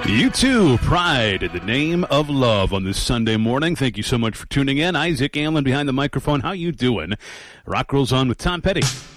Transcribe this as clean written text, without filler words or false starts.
U2, Pride in the Name of Love on this Sunday morning. Thank you so much for tuning in. Isaac Allen behind the microphone. How you doing? Rock rolls on with Tom Petty.